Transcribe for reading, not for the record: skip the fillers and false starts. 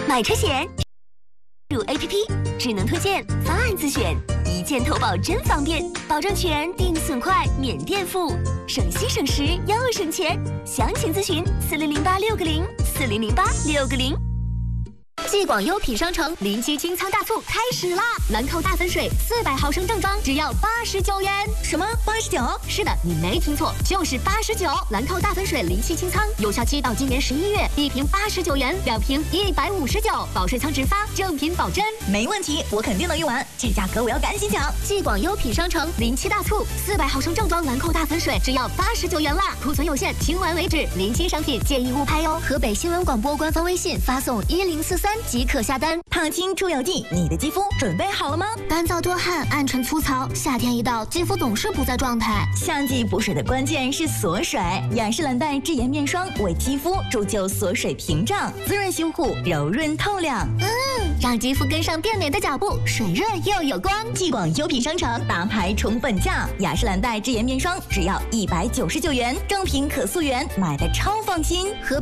买车险入 APP， 智能推荐，方案自选，一键投保真方便，保证全，定损快，免垫付，省心省时又省钱。详情咨询4008-660，4008-660。继广优品商城07清仓大促开始啦！兰蔻大粉水400毫升正装只要89元。 什么89？ 是的，你没听错，就是89。兰蔻大粉水07清仓，有效期到今年11月，1瓶89元，2瓶159，保税仓直发，正品保真。 没问题，我肯定能用完，这价格我要赶紧抢！ 继广优品商城07大促，400毫升正装兰蔻大粉水只要89元啦，库存有限，清完为止。07商品建议勿拍哦。河北新闻广播官方微信发送1043。即可下单。 烫青出有劲，你的肌肤准备好了吗？ 干燥多汗，暗沉粗糙，夏天一到，肌肤总是不在状态。 夏季补水的关键是锁水，雅诗兰黛智妍面霜为肌肤铸就锁水屏障，滋润修护，柔润透亮。 让肌肤跟上变美的脚步，水润又有光。 继广优品商城大牌重本价，雅诗兰黛智妍面霜只要199元，正品可溯源，买的超放心。